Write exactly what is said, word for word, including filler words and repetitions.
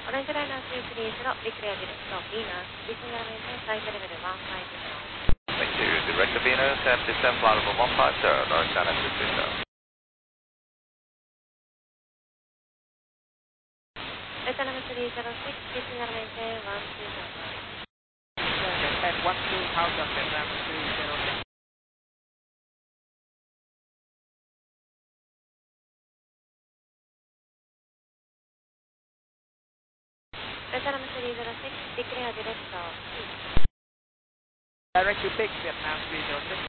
Orange Liner two three zero, declare direct to Venus, descend maintain flight level one five zero. Thank you. Direct to Venus and descend flight level one five zero, Orange Liner two three zero. Vietnam three zero six, descend maintain one two zero. And one two thousand, Vietnam three zero six. Vietnam three zero six, declare direct to Direct to Big Vietnam three zero six.